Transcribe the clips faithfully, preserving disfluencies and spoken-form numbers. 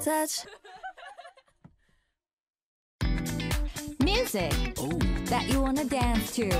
touch. Music Ooh. that you wanna dance to.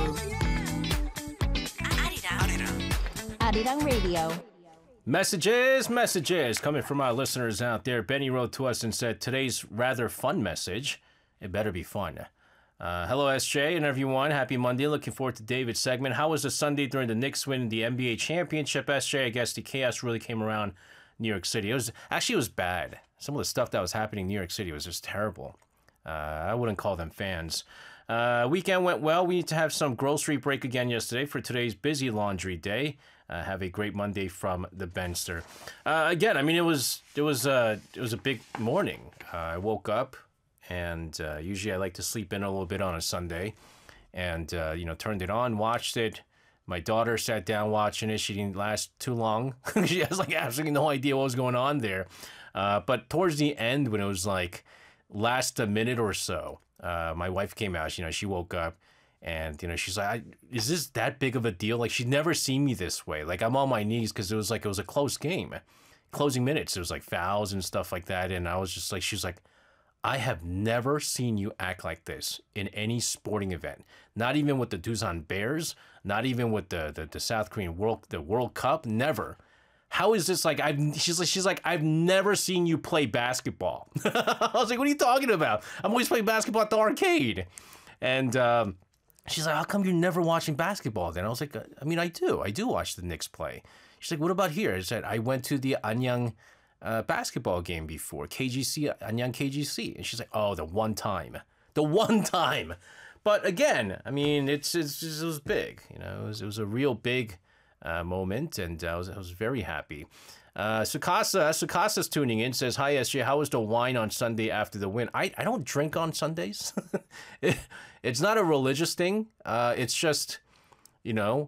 Arirang. Arirang Radio. Messages, messages coming from our listeners out there. Benny wrote to us and said, today's rather fun message. It better be fun. Uh, hello, S J and everyone. Happy Monday. Looking forward to David's segment. How was the Sunday during the Knicks win the N B A championship, S J? I guess the chaos really came around New York City. It was actually it was bad. Some of the stuff that was happening in New York City was just terrible. Uh, I wouldn't call them fans. Uh, weekend went well. We need to have some grocery break again yesterday for today's busy laundry day. Uh, have a great Monday from the Benster. Uh, again, I mean, it was it was uh, it was a big morning. Uh, I woke up, and uh, usually I like to sleep in a little bit on a Sunday, and uh, you know, turned it on, watched it. My daughter sat down watching it. She didn't last too long. She has like absolutely no idea what was going on there. Uh, but towards the end, when it was like last a minute or so, uh, my wife came out. You know, she woke up. And, you know, she's like, I, is this that big of a deal? Like, she'd never seen me this way. Like, I'm on my knees because it was like, it was a close game. Closing minutes, it was like fouls and stuff like that. And I was just like, she's like, I have never seen you act like this in any sporting event. Not even with the Doosan Bears, not even with the, the, the South Korean World, the World Cup, never. How is this like, I've, she's like, she's like, I've never seen you play basketball. I was like, what are you talking about? I'm always playing basketball at the arcade. And, um, she's like, how come you're never watching basketball then? I was like, I mean, I do. I do watch the Knicks play. She's like, what about here? I said, I went to the Anyang uh, basketball game before, K G C, Anyang K G C. And she's like, oh, the one time. The one time. But again, I mean, it's, it's it was big. You know, it was, it was a real big uh, moment, and I was, I was very happy. Uh, Sukasa, Sukasa's tuning in, says, hi, S J, how was the wine on Sunday after the win? I, I don't drink on Sundays. it, it's not a religious thing. Uh, it's just, you know,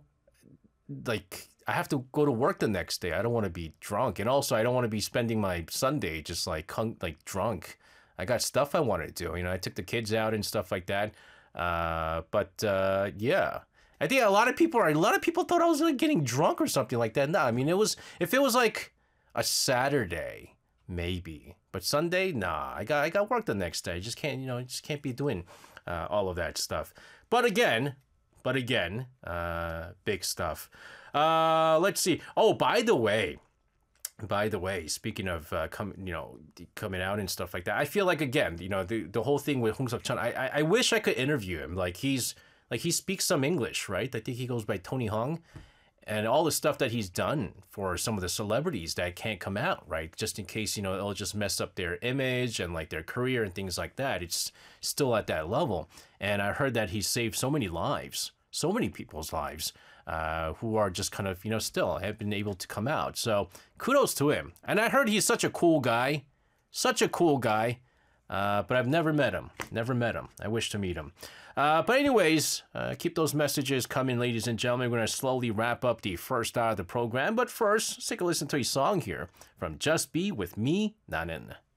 like, I have to go to work the next day. I don't want to be drunk. And also, I don't want to be spending my Sunday just, like, hung, like drunk. I got stuff I wanted to do. You know, I took the kids out and stuff like that. Uh, but, uh, yeah. I think a lot of people are, a lot of people thought I was like getting drunk or something like that. No, I mean, it was, if it was like a Saturday, maybe, but Sunday, nah, I got, I got work the next day. I just can't, you know, I just can't be doing uh, all of that stuff. But again, but again, uh, big stuff. Uh, let's see. Oh, by the way, by the way, speaking of uh, coming, you know, coming out and stuff like that, I feel like again, you know, the the whole thing with Hong Seok Chan, I, I I wish I could interview him. Like he's. Like, he speaks some English, right? I think he goes by Tony Hong. And all the stuff that he's done for some of the celebrities that can't come out, right? Just in case, you know, it'll just mess up their image and, like, their career and things like that. It's still at that level. And I heard that he's saved so many lives, so many people's lives, uh, who are just kind of, you know, still have been able to come out. So kudos to him. And I heard he's such a cool guy, such a cool guy. Uh, but I've never met him. Never met him. I wish to meet him. Uh, but anyways, uh, keep those messages coming, ladies and gentlemen. We're going to slowly wrap up the first hour of the program. But first, let's take a listen to a song here from Just Be With Me, Nanin.